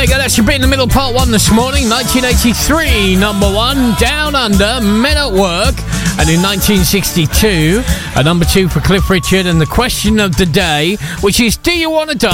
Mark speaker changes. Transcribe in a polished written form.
Speaker 1: you go, that's your bit in the middle, part one this morning. 1983, number one, Down Under, Men at Work. And in 1962, a number two for Cliff Richard. And the question of the day, which is, do you want to die?